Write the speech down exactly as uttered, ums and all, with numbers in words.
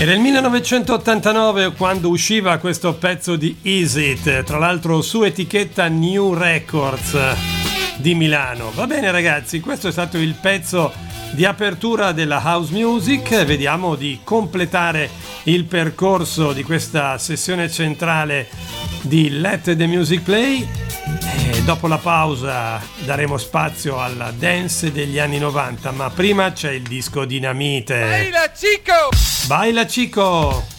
Era il millenovecentottantanove quando usciva questo pezzo di Easy It, tra l'altro su etichetta New Records di Milano. Va bene ragazzi, questo è stato il pezzo di apertura della house music. Vediamo di completare il percorso di questa sessione centrale di Let the Music Play e dopo la pausa daremo spazio alla dance degli anni novanta, ma prima c'è il disco Dinamite. Baila Chico! Baila Chico!